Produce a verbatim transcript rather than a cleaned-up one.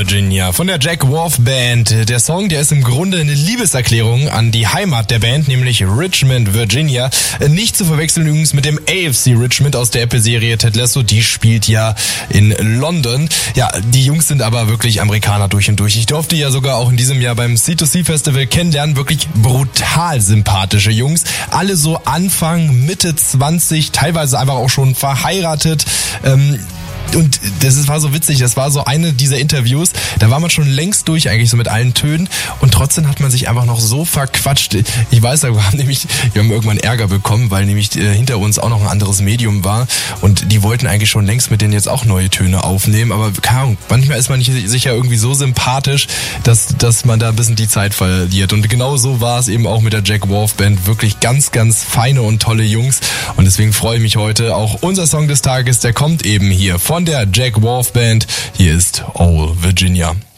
Virginia von der Jack Wolf Band. Der Song, der ist im Grunde eine Liebeserklärung an die Heimat der Band, nämlich Richmond, Virginia. Nicht zu verwechseln übrigens mit dem A F C Richmond aus der Apple-Serie Ted Lasso. Die spielt ja in London. Ja, die Jungs sind aber wirklich Amerikaner durch und durch. Ich durfte ja sogar auch in diesem Jahr beim C zwei C Festival kennenlernen. Wirklich brutal sympathische Jungs. Alle so Anfang, Mitte zwanzig, teilweise einfach auch schon verheiratet. Ähm, Und das war so witzig, das war so eine dieser Interviews, da war man schon längst durch eigentlich so mit allen Tönen und trotzdem hat man sich einfach noch so verquatscht. Ich weiß, wir haben nämlich, wir haben irgendwann Ärger bekommen, weil nämlich äh, hinter uns auch noch ein anderes Medium war und die wollten eigentlich schon längst mit denen jetzt auch neue Töne aufnehmen, aber keine Ahnung, manchmal ist man nicht sicher irgendwie so sympathisch, dass dass man da ein bisschen die Zeit verliert und genau so war es eben auch mit der Jack Wolf Band, wirklich ganz, ganz feine und tolle Jungs und deswegen freue ich mich heute, auch unser Song des Tages, der kommt eben hier von der Jack Wolf Band. Hier ist Old Virginia.